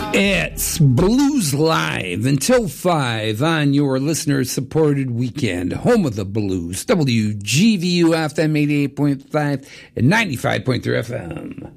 It's Blues Live until 5 on your listener-supported weekend. Home of the Blues. WGVU FM 88.5 and 95.3 FM.